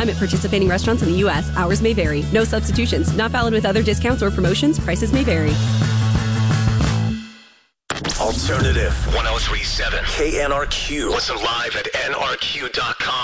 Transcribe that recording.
I'm at participating restaurants in the U.S. Hours may vary. No substitutions. Not valid with other discounts or promotions. Prices may vary. Alternative 103.7 KNRQ. Listen live at nrq.com.